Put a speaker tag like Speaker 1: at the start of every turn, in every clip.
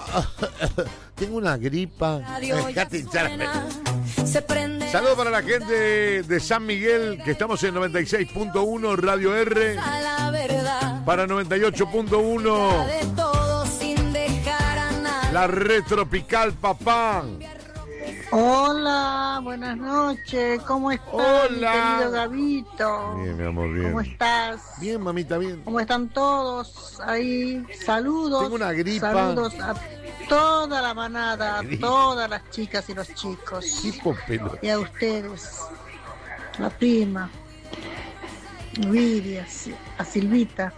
Speaker 1: Tengo una gripa. Saludos para la gente de San Miguel, que estamos en 96.1 Radio R, para 98.1 la Red Tropical, papá.
Speaker 2: Hola, buenas noches, ¿cómo estás,
Speaker 1: Hola,
Speaker 2: mi querido Gabito?
Speaker 1: Bien, mi amor, bien.
Speaker 2: ¿Cómo estás?
Speaker 1: Bien, mamita, bien.
Speaker 2: ¿Cómo están todos ahí? Saludos.
Speaker 1: Tengo una gripa.
Speaker 2: Saludos a toda la manada, a todas las chicas y los chicos.
Speaker 1: Tipo pelo.
Speaker 2: Y a ustedes, la prima, Viria, a Silvita.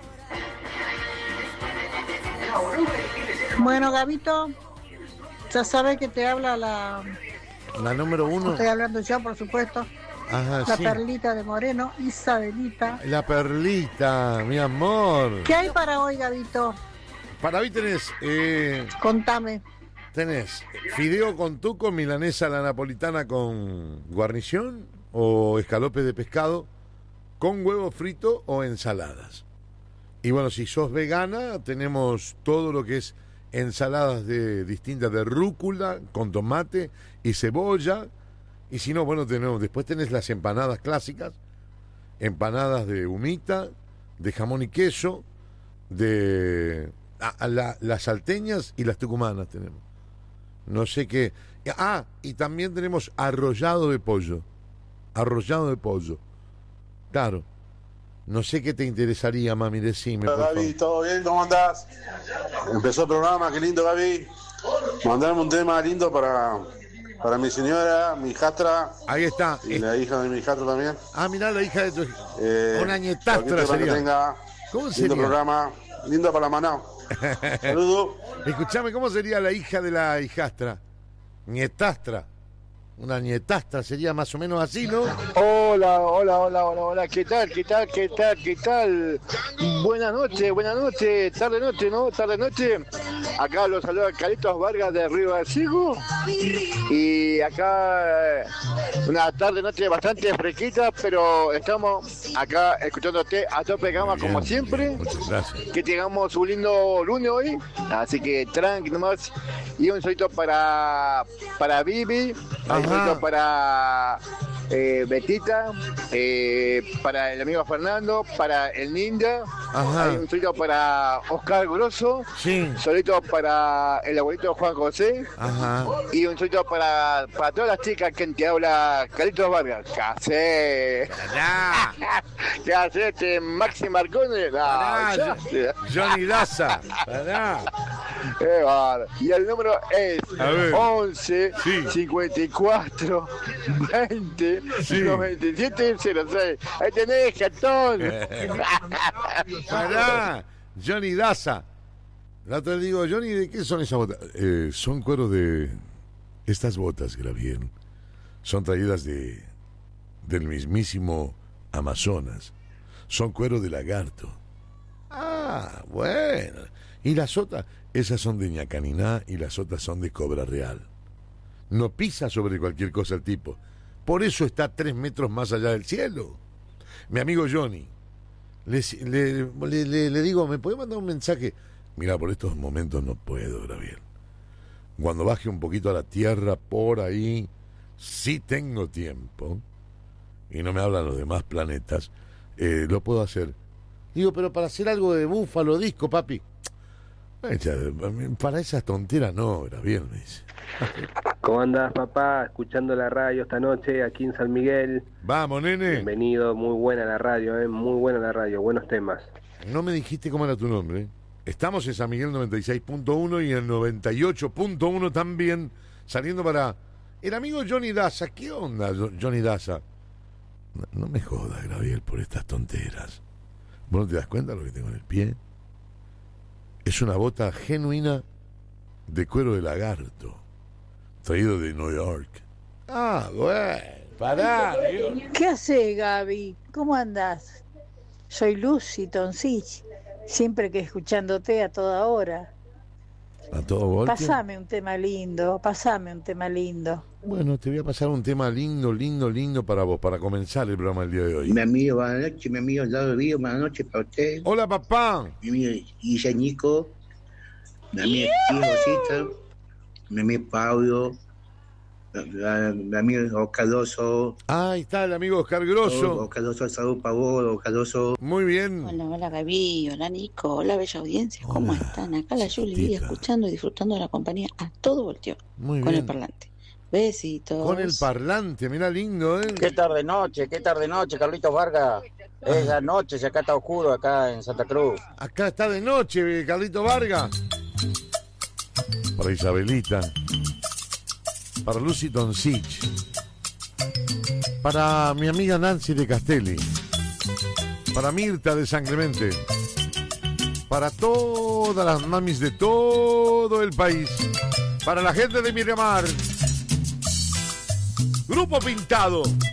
Speaker 2: Bueno, Gabito, ya sabes que te habla la
Speaker 1: número 1.
Speaker 2: Estoy hablando yo, por supuesto.
Speaker 1: Ajá,
Speaker 2: la
Speaker 1: sí.
Speaker 2: Perlita de Moreno, Isabelita.
Speaker 1: La Perlita, mi amor.
Speaker 2: ¿Qué hay para hoy, Gabito?
Speaker 1: Para hoy tenés...
Speaker 2: Contame.
Speaker 1: Tenés fideo con tuco, milanesa a la napolitana con guarnición o escalope de pescado con huevo frito o ensaladas. Y bueno, si sos vegana, tenemos todo lo que es ensaladas distintas de rúcula con tomate y cebolla. Y si no, bueno, después tenés las empanadas clásicas, empanadas de humita, de jamón y queso, de las salteñas y las tucumanas tenemos. No sé qué. Y también tenemos arrollado de pollo. Arrollado de pollo. Claro. No sé qué te interesaría, mami, decime.
Speaker 3: Hola, Gaby, ¿todo bien? ¿Cómo andás? Empezó el programa, qué lindo, Gaby. Mandarme un tema lindo para mi señora, mi hijastra.
Speaker 1: Ahí está.
Speaker 3: Y la hija de mi hijastra también.
Speaker 1: Mirá, la hija de tu una nietastra
Speaker 3: sería.
Speaker 1: Tenga, ¿cómo
Speaker 3: lindo
Speaker 1: sería?
Speaker 3: Programa, lindo para la maná. Saludos.
Speaker 1: Escuchame, ¿cómo sería la hija de la hijastra? Nietastra. Una nietastra sería más o menos así, ¿no?
Speaker 4: Hola, ¿qué tal? Buenas noches, tarde-noche, ¿no? Tarde-noche. Acá los saluda Carlitos Vargas de Río del Sigo. Y acá una tarde-noche bastante fresquita, pero estamos acá escuchándote a tope gama como siempre.
Speaker 1: Muchas gracias.
Speaker 4: Que tengamos un lindo lunes hoy, así que tranqui nomás. Y un solito para Vivi, un solito para Betita, para el amigo Fernando, para el Ninja, hay un solito para Oscar Grosso,
Speaker 1: sí.
Speaker 4: Solito para el abuelito Juan José, y un solito para todas las chicas que te habla Carlitos Vargas. ¿Qué hace Maxi Marcone?
Speaker 1: Johnny Daza.
Speaker 4: Y el número es 11 54 20 97 06. Ahí tenés, Gatón.
Speaker 1: Pará, Johnny Daza. La te digo, Johnny, ¿de qué son esas botas? Son cuero de... Estas botas, Graviel, son traídas del mismísimo Amazonas. Son cuero de lagarto. Bueno. Y las otras, esas son de ñacaniná y las otras son de cobra real. No pisa sobre cualquier cosa el tipo. Por eso está 3 metros más allá del cielo. Mi amigo Johnny, le digo, ¿me puede mandar un mensaje? Mira, por estos momentos no puedo, Graviel. Cuando baje un poquito a la tierra, por ahí, sí tengo tiempo, y no me hablan los demás planetas, lo puedo hacer. Digo, pero para hacer algo de Búfalo Disco, papi. Para esas tonteras no, Graviel, me dice.
Speaker 5: ¿Cómo andás, papá? Escuchando la radio esta noche aquí en San Miguel.
Speaker 1: Vamos, nene.
Speaker 5: Bienvenido, muy buena la radio, muy buena la radio, buenos temas.
Speaker 1: No me dijiste cómo era tu nombre. Estamos en San Miguel 96.1 y en 98.1 también, saliendo para el amigo Johnny Daza. ¿Qué onda, Johnny Daza? No me jodas, Graviel, por estas tonteras. ¿Vos no te das cuenta de lo que tengo en el pie? Es una bota genuina de cuero de lagarto, traído de New York. Bueno, pará.
Speaker 2: ¿Qué haces, Gaby? ¿Cómo andás? Soy Lucy Toncich, siempre que escuchándote a toda hora.
Speaker 1: ¿A todo golpe?
Speaker 2: Pasame un tema lindo.
Speaker 1: Bueno, te voy a pasar un tema lindo para vos, para comenzar el programa del día de hoy.
Speaker 6: Mi amigo, buenas noches, mi amigo Lado Río, buenas noches para usted.
Speaker 1: Hola, papá.
Speaker 6: Mi amigo Guillanico, mi amigo Rosita, mi amigo Pablo, mi amigo Oscar Grosso.
Speaker 1: Ahí está el amigo Oscar Grosso.
Speaker 6: Oscar Grosso, salud para vos, Oscar Grosso.
Speaker 1: Muy bien.
Speaker 7: Hola Gaby, hola Nico, hola bella audiencia, ¿cómo están? Acá la Juli, escuchando y disfrutando de la compañía a todo volteo,
Speaker 1: Muy
Speaker 7: con
Speaker 1: bien.
Speaker 7: el parlante. Besitos.
Speaker 1: Con el parlante, mira lindo, ¿eh?
Speaker 8: Qué tarde noche, Carlitos Vargas. Es la noche, si acá está oscuro, acá en Santa Cruz.
Speaker 1: Acá está de noche, Carlito Vargas. Para Isabelita. Para Lucy Doncich. Para mi amiga Nancy de Castelli. Para Mirta de San Clemente. Para todas las mamis de todo el país. Para la gente de Miramar. Grupo Pintado.